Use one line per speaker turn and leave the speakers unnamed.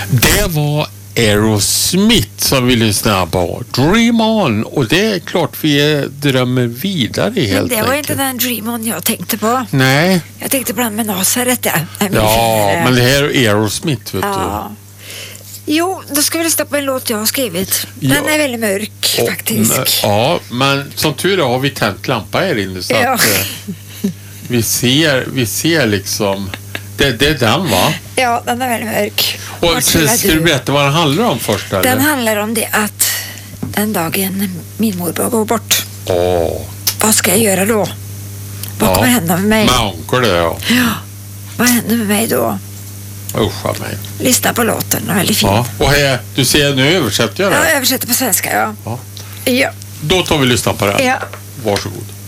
Det var Aerosmith som vi lyssnade på. Dream On. Och det är klart vi drömmer vidare helt enkelt.
Men det var inte den Dream On jag tänkte på.
Nej.
Jag tänkte på den med Nazaret.
Ja, men det här är Aerosmith, vet du.
Jo, då ska vi lyssna på en låt jag har skrivit. Den är väldigt mörk faktiskt.
Ja, men som tur är har vi tänt lampa här inne så att vi ser liksom det är den, va?
Ja, den är väldigt mörk.
Och ska du berätta vad den handlar om först, eller?
Den handlar om det att den dagen min morbror går bort. Vad ska jag göra då? Vad kommer hända med mig?
Mankar det,
ja. Vad händer med mig då?
Usch mig.
Lyssna på låten, den är väldigt fin.
Ja, och här, du ser, nu översätter jag det.
Ja, jag översätter på svenska, ja.
Då tar vi lyssna på den.
Ja.
Varsågod.